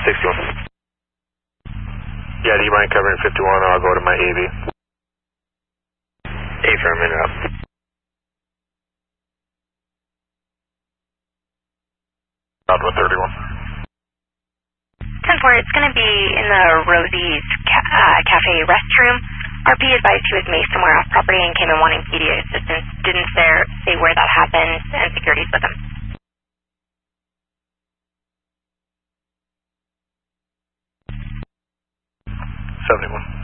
61. Yeah, do you mind covering 51 or I'll go to my AV? A-firm in and up. Out with 31. 10-4, it's going to be in the Rosie's Cafe restroom. RP advised he was maced somewhere off property and came in wanting PD assistance. Didn't say where that happened, and security's with him. 71.